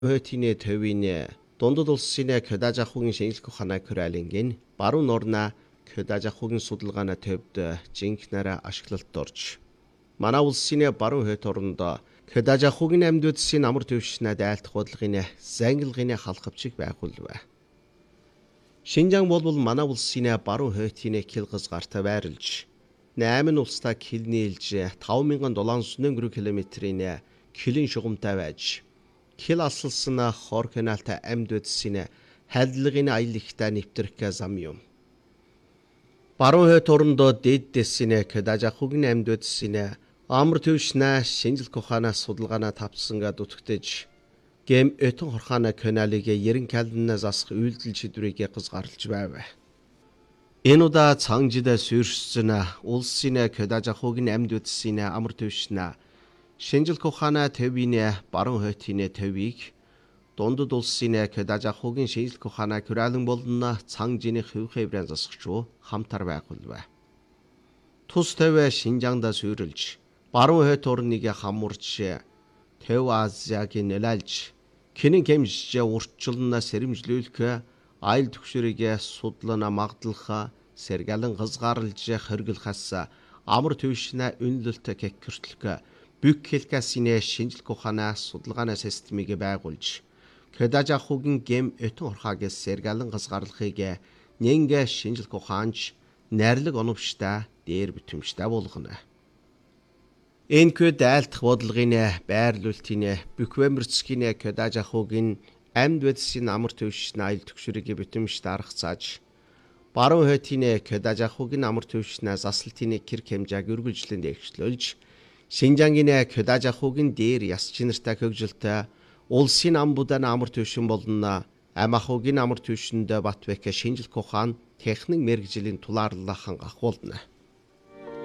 Хөтиний төвийн дундад улсын Кёдаж ахуйн шинжлэх ухааны Коралингийн баруун орна Кёдаж ахуйн судалгааны төвд жинхнээр ашиглалт орж манай улсын баруун хойд оронд Кёдаж ахуйн амьд үдсийн амар төвшнөд айлтах бодлогын зангилгын халахвчиг байгуулв. Шинжаан бол манай улсын баруун хойдын килгаз гарт байрлж 8 улстай килнээлж 5700 км-ийн килэн шугамтай байж кил асалсан хор каналтай амьд үдсийн хайрлагын аялагтай нэвтрэх зам юм. Баруун хойд орондоо дээд дэсийн Кёдаж ахуйн амьд үдсийн амар төвшнө шинжлэх ухааны судалгааны тавцсангаа дутагдж гэм өтөн хорхааны каналыг 90 км-аас асах үйлдэл шийдвэрийг газгаарлаж байв. Энэ удаа цангажид суурьшсан улсын Кёдаж ахуйн амьд үдсийн амар төвшнө шинжлэх ухааны төвийн баруун хойдын төвийг дундад улсын Кёдаж ахуйн шинжлэх ухааны Коралин болон цангажийн хөвхөйбрэн засагч хамтар байгуулв. Тус төв Шинжаанд суурилж баруун хойд орныг хамуурч Төв Азияг нөлөөлж кинэн хэмжиж урьдчилан сэрэмжлүүлэх аял түвшрийг судлан магадлах сэргэлэн газгаарлаж хоригдлахаас амар төвшнө үнэлэлт кеккэртлэг бүк хэлкасийн шинжлэх ухааны судалгааны системийг байгуулж Кёдаж ахуйн гэм өтөн орхааг сэргэлэн газгаарлахыг нэнгэ шинжлэх ухаанч найрлаг оновчтой дээр бүтэмжтэй болгоно. Энэхүү айлтах бодлогын байрлуулалтын Бюквемберцгийн Кёдаж ахуйн амьд үдсийн амар төвшнө аял түвшрийг бүтэмжтэй аргацааж баруун хойдын Кёдаж ахуйн амар төвшнө заслалтын кэр хэмжээг үргэлжлэн дэвшлүүлж Шинжаангийн Кёдаж ахуйн дээр яс чинартай хөгжилтэй улсын амбудааны амар төвшин болон ам ахуйн амар төвшөнд Батбек шинжлэх ухаан техник мэргэжлийн тулаарлах хангах болно.